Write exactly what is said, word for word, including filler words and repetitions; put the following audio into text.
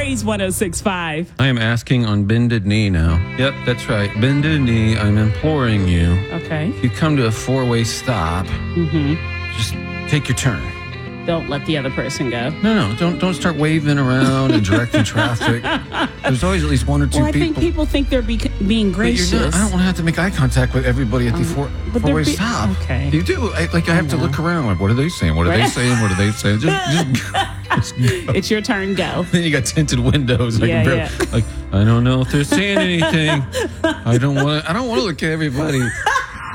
Praise one oh six point five. I am asking on bended knee now. Yep, that's right. Bended knee. I'm imploring you. Okay. If you come to a four-way stop, Mm-hmm. just take your turn. Don't let the other person go. No, no, don't don't start waving around and directing traffic. There's always at least one or two Well, I people. think people think they're be- being But you're gracious. not, I don't want to have to make eye contact with everybody at the four, but they're four-way be- stop. okay. You do. I, like I have to know. look around. Like, what are they saying? What are they Right. saying? What are they saying? Just, just, just go. It's your turn, go. Then you got tinted windows. I Yeah, can barely, yeah. Like I don't know if they're saying anything. I don't want. to I don't want to look at everybody.